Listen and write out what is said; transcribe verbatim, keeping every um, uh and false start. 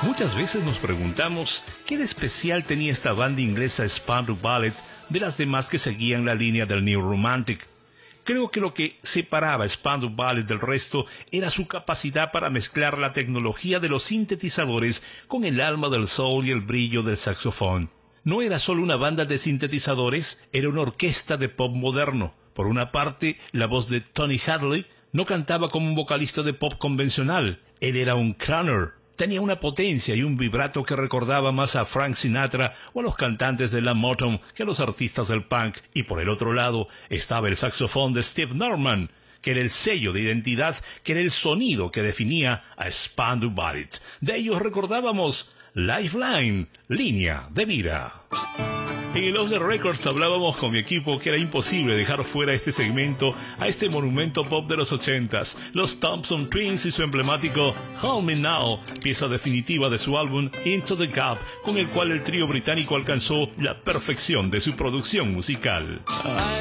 Muchas veces nos preguntamos qué de especial tenía esta banda inglesa Spandau Ballet de las demás que seguían la línea del New Romantic. Creo que lo que separaba a Spandau Ballet del resto era su capacidad para mezclar la tecnología de los sintetizadores con el alma del soul y el brillo del saxofón. No era solo una banda de sintetizadores, era una orquesta de pop moderno. Por una parte, la voz de Tony Hadley no cantaba como un vocalista de pop convencional, él era un crooner. Tenía una potencia y un vibrato que recordaba más a Frank Sinatra o a los cantantes de la Motown que a los artistas del punk. Y por el otro lado estaba el saxofón de Steve Norman, que era el sello de identidad, que era el sonido que definía a Spandau Ballet. De ellos recordábamos Lifeline, línea de vida. En el Off The Records hablábamos con mi equipo que era imposible dejar fuera este segmento a este monumento pop de los ochentas, los Thompson Twins y su emblemático Hold Me Now, pieza definitiva de su álbum Into the Gap, con el cual el trío británico alcanzó la perfección de su producción musical.